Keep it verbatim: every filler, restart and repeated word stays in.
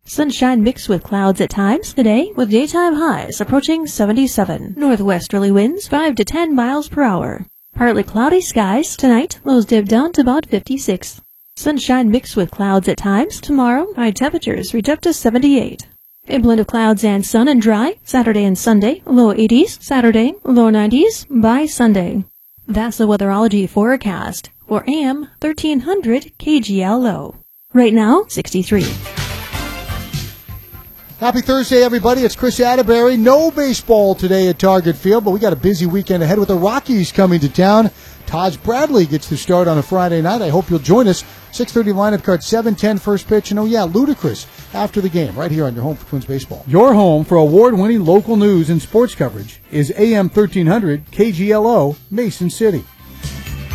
Sunshine mixed with clouds at times today, with daytime highs approaching seventy-seven. Northwesterly winds five to ten miles per hour. Partly cloudy skies tonight, lows dip down to about fifty-six. Sunshine mixed with clouds at times tomorrow, high temperatures reach up to seventy-eight. A blend of clouds and sun and dry, Saturday and Sunday, low eighties, Saturday, low nineties by Sunday. That's the weatherology forecast for A M thirteen hundred K G L O. Right now, sixty-three. Happy Thursday, everybody. It's Chris Atterbury. No baseball today at Target Field, but we got a busy weekend ahead with the Rockies coming to town. Taj Bradley gets the start on a Friday night. I hope you'll join us. six thirty lineup card, seven ten first pitch. And oh, yeah, Ludacris after the game right here on your home for Twins Baseball. Your home for award-winning local news and sports coverage is A M thirteen hundred K G L O, Mason City.